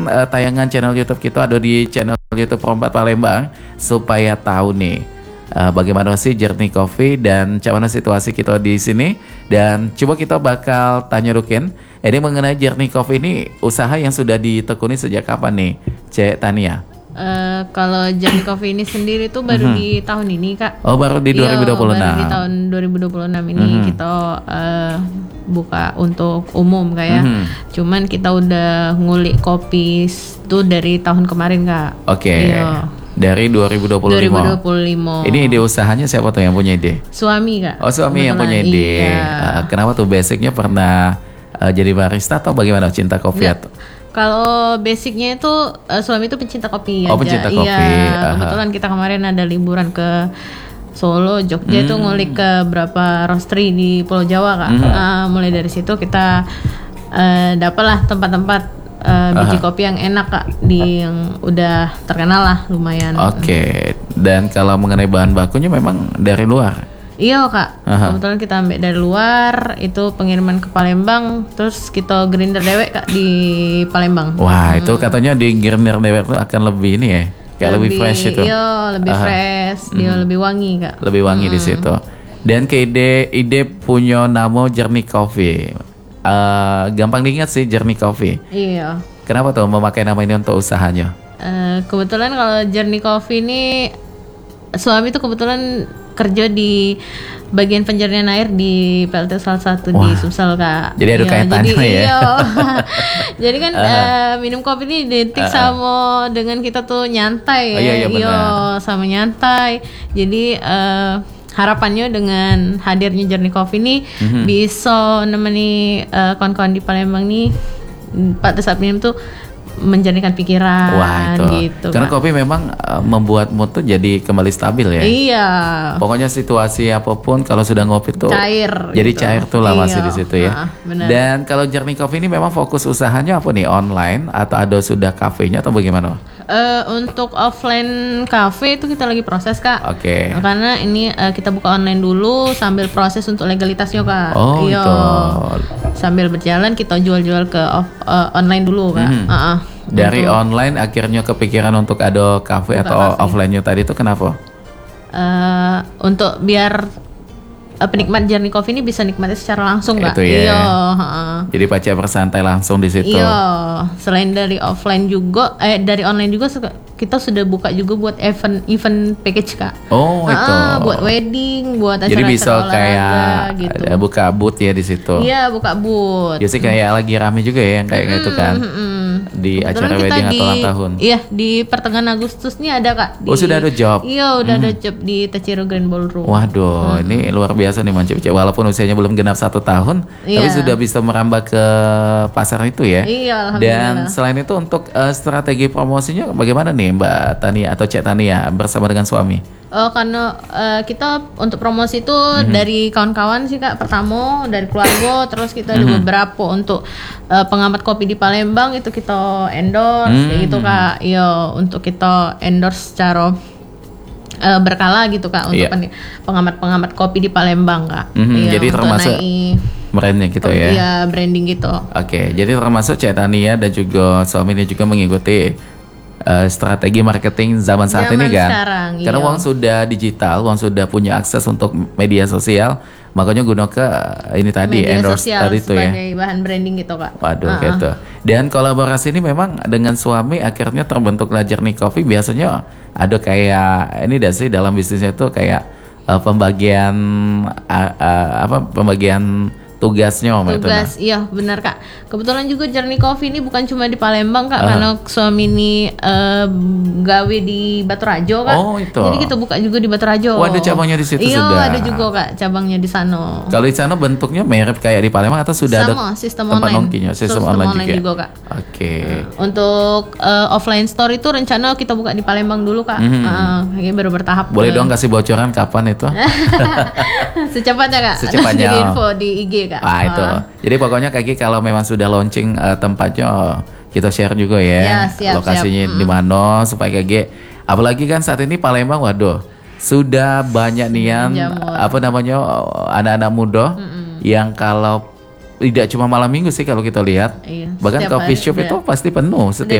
tayangan channel YouTube kita, ada di channel YouTube Perompak Palembang, supaya tahu nih bagaimana sih Journey Coffee dan bagaimana situasi kita di sini. Dan coba kita bakal tanya Rukin ini mengenai Journey Coffee ini, usaha yang sudah ditekuni sejak kapan nih, Cek Tania? Kalau Journey Coffee ini sendiri tuh baru di tahun ini, Kak. Oh, baru di 2026. Baru di tahun 2026 ini kita buka untuk umum, Kak ya. Cuman kita udah ngulik kopi tuh dari tahun kemarin, Kak. Oke. Iya. Dari 2025. Ini ide usahanya siapa tuh yang punya ide? Suami, Kak. Oh, suami yang punya ide. Iya. Kenapa tuh, basicnya pernah jadi barista atau bagaimana, cinta kopi atau? Kalau basicnya itu suami itu pencinta kopi aja. Oh, pencinta kopi. Iya. Kebetulan kita kemarin ada liburan ke Solo, Jogja itu ngulik ke berapa roastery di Pulau Jawa, Kak. Mulai dari situ kita dapatlah tempat-tempat biji kopi yang enak, Kak, yang udah terkenal lah lumayan. Oke. Dan kalau mengenai bahan bakunya memang dari luar? Iya, Kak. Kebetulan kita ambil dari luar, itu pengiriman ke Palembang, terus kita grinder dewek, Kak, di Palembang. Wah, itu katanya di grinder dewek itu akan lebih ini ya, kayak lebih fresh itu. Iya, lebih fresh, dia lebih wangi, Kak. Lebih wangi di situ. Dan ke ide punya nama Journey Coffee. Gampang diingat sih, Journey Coffee. Iya. Kenapa tuh memakai nama ini untuk usahanya? Kebetulan kalau Journey Coffee ini, suami tuh kebetulan kerja di bagian penjernihan air di PLT salah satu di Sumsel, Kak. Jadi ada kaitannya ya. Iya. Jadi kan minum kopi ini identik sama dengan kita tuh nyantai ya. Iya, sama nyantai. Jadi harapannya dengan hadirnya Journey Coffee ini bisa nemeni kawan-kawan di Palembang nih pada saat minum tuh menjernihkan pikiran. Wah, itu. Gitu. Karena Kak, kopi memang membuat mood tuh jadi kembali stabil ya. Iya. Pokoknya situasi apapun kalau sudah ngopi tuh cair. Jadi gitu. cair tuh lah masih di situ ya. Bener. Dan kalau Journey Coffee ini memang fokus usahanya apa nih? Online atau ada sudah kafenya atau bagaimana? Untuk offline cafe itu kita lagi proses, Kak. Oke. Karena ini kita buka online dulu sambil proses untuk legalitasnya, Kak. Oh, iya. Itu. Sambil berjalan kita jual-jual ke online dulu, Kak. Dari online akhirnya kepikiran untuk ada cafe atau offline-nya tadi itu kenapa? Untuk biar penikmat Journey Coffee ini bisa nikmati secara langsung, Kak. Itu ya. Iya. Jadi baca bersantai langsung di situ. Iya. Selain dari offline juga, dari online juga kita sudah buka juga buat event package, Kak. Oh, itu. Buat wedding, buat acara-acara jadi bisa olahraga, kayak gitu. buka booth ya di situ. Iya, buka booth. Jadi kayak lagi rame juga ya yang kayak gitu kan. Di acara wedding atau ulang tahun. Iya, di pertengahan Agustus nih ada, Kak. Sudah ada job. Iya, udah ada job di Tachiro Grand Ballroom. Waduh, ini luar biasa nih Mancip. Walaupun usianya belum genap 1 tahun, tapi sudah bisa merambah ke pasar itu ya. Iya, alhamdulillah. Dan selain itu untuk strategi promosinya bagaimana nih Mbak Tania atau Cek Tania bersama dengan suami? Karena kita untuk promosi itu dari kawan-kawan sih, Kak. Pertama dari keluarga, terus kita ada beberapa untuk pengamat kopi di Palembang itu kita endorse kayak gitu, Kak. Iya, untuk kita endorse secara berkala gitu, Kak, untuk pengamat-pengamat kopi di Palembang, Kak. Iya, jadi termasuk brandnya gitu ya. Iya, branding gitu. Oke, jadi termasuk Cek Tania dan juga suaminya juga mengikuti strategi marketing zaman saat ini kan. Sekarang, karena iya. uang sudah digital, uang sudah punya akses untuk media sosial, makanya guna ke ini tadi media endorse sosial tadi itu ya. sebagai bahan branding gitu, Kak. Waduh, gitu. Dan kolaborasi ini memang dengan suami akhirnya terbentuklah Journey Coffee. Biasanya ada kayak ini dah sih dalam bisnisnya itu kayak pembagian pembagian tugasnya tugas, iya benar, Kak. Kebetulan juga Journey Coffee ini bukan cuma di Palembang, Kak, karena suami ini gawe di Baturajo, Kak. Oh, itu. Jadi kita buka juga di Baturajo. Oh, ada cabangnya di situ iya, sudah. Iya, ada juga, Kak, cabangnya di sana. Kalau di sana bentuknya mirip kayak di Palembang atau sudah sama, ada sistem tempat online. nongkinya, sistem online juga, Kak. Oke. Untuk offline store itu rencana kita buka di Palembang dulu, Kak. Kayaknya baru bertahap. Boleh dong kasih bocoran kapan itu? Secepatnya, Kak. Secepatnya. Jadi info di IG, Kak. Itu. Jadi pokoknya Kaki kalau memang sudah launching tempatnya kita share juga ya, Ya, siap, lokasinya di mana supaya Kaki. Apalagi kan saat ini Palembang, waduh, sudah banyak nian anak-anak muda yang kalau tidak cuma malam minggu sih kalau kita lihat, iya, bahkan coffee shop itu pasti penuh setiap